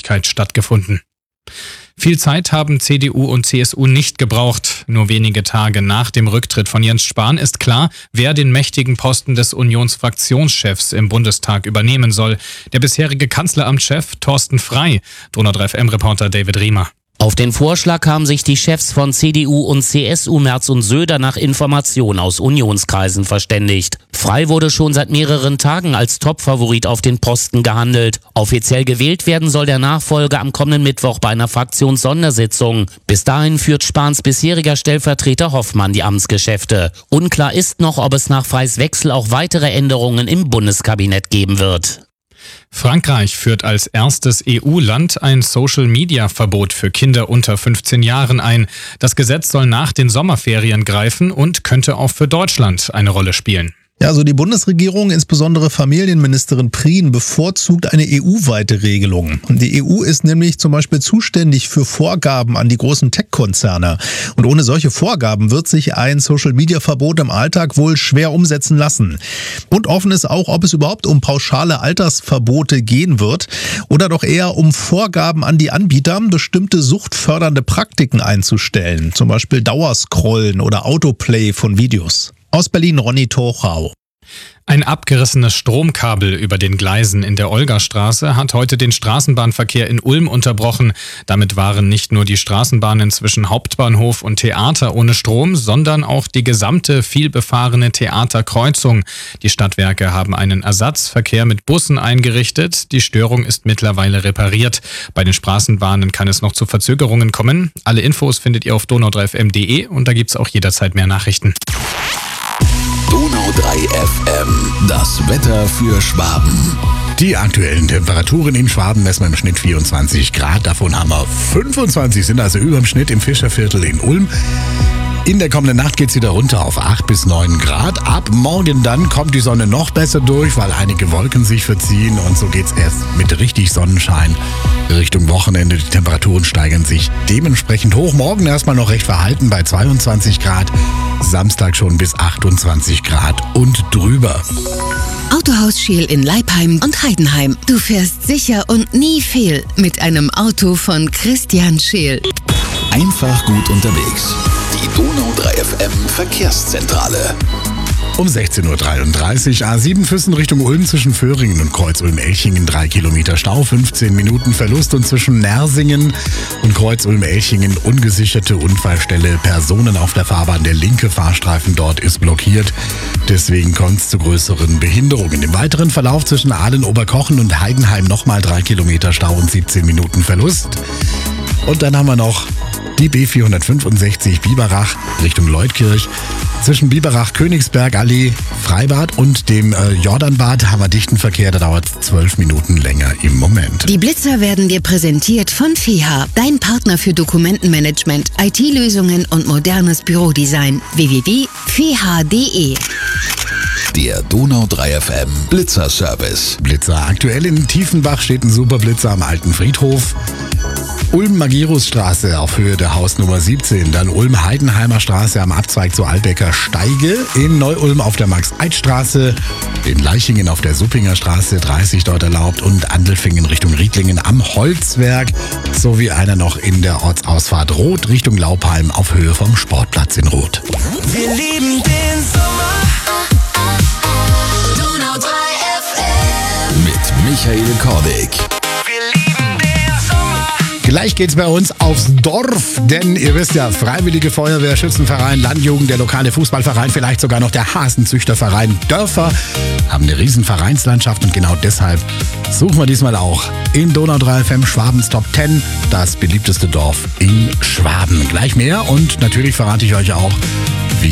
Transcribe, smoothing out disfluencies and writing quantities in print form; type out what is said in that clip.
Öffentlichkeit stattgefunden. Viel Zeit haben CDU und CSU nicht gebraucht. Nur wenige Tage nach dem Rücktritt von Jens Spahn ist klar, wer den mächtigen Posten des Unionsfraktionschefs im Bundestag übernehmen soll. Der bisherige Kanzleramtschef Thorsten Frey. Donau 3 FM-Reporter David Riemer. Auf den Vorschlag haben sich die Chefs von CDU und CSU Merz und Söder nach Informationen aus Unionskreisen verständigt. Frey wurde schon seit mehreren Tagen als Topfavorit auf den Posten gehandelt. Offiziell gewählt werden soll der Nachfolger am kommenden Mittwoch bei einer Fraktionssondersitzung. Bis dahin führt Spahns bisheriger Stellvertreter Hoffmann die Amtsgeschäfte. Unklar ist noch, ob es nach Freys Wechsel auch weitere Änderungen im Bundeskabinett geben wird. Frankreich führt als erstes EU-Land ein Social-Media-Verbot für Kinder unter 15 Jahren ein. Das Gesetz soll nach den Sommerferien greifen und könnte auch für Deutschland eine Rolle spielen. Ja, also die Bundesregierung, insbesondere Familienministerin Prien, bevorzugt eine EU-weite Regelung. Die EU ist nämlich zum Beispiel zuständig für Vorgaben an die großen Tech-Konzerne. Und ohne solche Vorgaben wird sich ein Social-Media-Verbot im Alltag wohl schwer umsetzen lassen. Und offen ist auch, ob es überhaupt um pauschale Altersverbote gehen wird oder doch eher um Vorgaben an die Anbieter, bestimmte suchtfördernde Praktiken einzustellen. Zum Beispiel Dauerscrollen oder Autoplay von Videos. Aus Berlin Ronny Tochau. Ein abgerissenes Stromkabel über den Gleisen in der Olgastraße hat heute den Straßenbahnverkehr in Ulm unterbrochen. Damit waren nicht nur die Straßenbahnen zwischen Hauptbahnhof und Theater ohne Strom, sondern auch die gesamte vielbefahrene Theaterkreuzung. Die Stadtwerke haben einen Ersatzverkehr mit Bussen eingerichtet. Die Störung ist mittlerweile repariert. Bei den Straßenbahnen kann es noch zu Verzögerungen kommen. Alle Infos findet ihr auf donau3fm.de und da gibt's auch jederzeit mehr Nachrichten. Donau 3 FM, das Wetter für Schwaben. Die aktuellen Temperaturen in Schwaben messen wir im Schnitt 24 Grad. Davon haben wir 25, sind also über dem Schnitt im Fischerviertel in Ulm. In der kommenden Nacht geht's wieder runter auf 8 bis 9 Grad. Ab morgen dann kommt die Sonne noch besser durch, weil einige Wolken sich verziehen. Und so geht's erst mit richtig Sonnenschein Richtung Wochenende. Die Temperaturen steigern sich dementsprechend hoch. Morgen erstmal noch recht verhalten bei 22 Grad. Samstag schon bis 28 Grad und drüber. Autohaus Scheel in Leipheim und Heidenheim. Du fährst sicher und nie fehl mit einem Auto von Christian Scheel. Einfach gut unterwegs. Die Donau 3 FM Verkehrszentrale. Um 16.33 Uhr, A7 Füssen Richtung Ulm zwischen Föhringen und Kreuz-Ulm-Elchingen 3 Kilometer Stau, 15 Minuten Verlust und zwischen Nersingen und Kreuz-Ulm-Elchingen ungesicherte Unfallstelle. Personen auf der Fahrbahn, der linke Fahrstreifen dort ist blockiert. Deswegen kommt es zu größeren Behinderungen. Im weiteren Verlauf zwischen Ahlen-Oberkochen und Heidenheim nochmal 3 Kilometer Stau und 17 Minuten Verlust. Und dann haben wir noch die B465 Biberach Richtung Leutkirch. Zwischen Biberach, Königsberg, Allee, Freibad und dem Jordanbad haben wir dichten Verkehr. Da dauert es 12 Minuten länger im Moment. Die Blitzer werden dir präsentiert von FEHA, dein Partner für Dokumentenmanagement, IT-Lösungen und modernes Bürodesign. www.feha.de. Der Donau 3 FM Blitzer-Service. Blitzer. Aktuell in Tiefenbach steht ein Superblitzer am Alten Friedhof. Ulm-Magirusstraße auf Höhe der Hausnummer 17. Dann Ulm-Heidenheimer Straße am Abzweig zur Albecker Steige. In Neu-Ulm auf der Max-Eid-Straße. In Leichingen auf der Suppinger Straße 30 dort erlaubt. Und Andelfingen Richtung Riedlingen am Holzwerk. Sowie einer noch in der Ortsausfahrt Rot Richtung Laupheim auf Höhe vom Sportplatz in Rot. Wir lieben den Sommer. Donau 3 FM. Mit Michael Kordig. Gleich geht's bei uns aufs Dorf, denn ihr wisst ja, Freiwillige Feuerwehr, Schützenverein, Landjugend, der lokale Fußballverein, vielleicht sogar noch der Hasenzüchterverein Dörfer haben eine riesen Vereinslandschaft und genau deshalb suchen wir diesmal auch in Donau 3 FM Schwabens Top 10 das beliebteste Dorf in Schwaben. Gleich mehr und natürlich verrate ich euch auch,